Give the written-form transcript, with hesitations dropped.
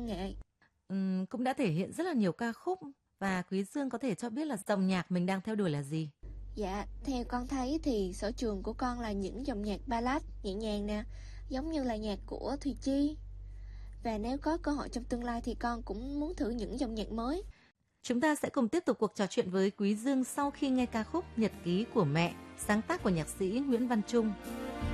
nghệ. Cũng đã thể hiện rất là nhiều ca khúc, và Quý Dương có thể cho biết là dòng nhạc mình đang theo đuổi là gì? Dạ, theo con thấy thì sở trường của con là những dòng nhạc ballad nhẹ nhàng nè, giống như là nhạc của Thùy Chi. Và nếu có cơ hội trong tương lai thì con cũng muốn thử những dòng nhạc mới. Chúng ta sẽ cùng tiếp tục cuộc trò chuyện với Quý Dương sau khi nghe ca khúc Nhật ký của mẹ, sáng tác của nhạc sĩ Nguyễn Văn Trung.